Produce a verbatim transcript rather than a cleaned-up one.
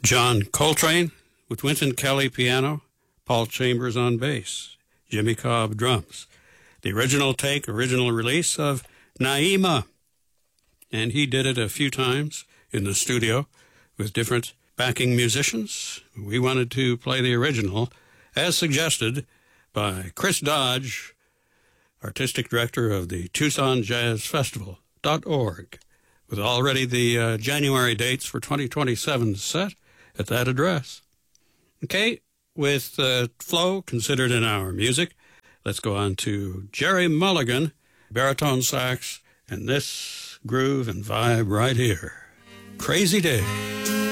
John Coltrane with Wynton Kelly piano, Paul Chambers on bass, Jimmy Cobb drums. The original take, original release of Naima. And he did it a few times in the studio with different backing musicians. We wanted to play the original as suggested by Chris Dodge, artistic director of the Tucson Jazz Festival dot org, with already the uh, January dates for twenty twenty-seven set at that address. Okay, with uh, flow considered in our music, let's go on to Jerry Mulligan, baritone sax, and this groove and vibe right here. Crazy Day.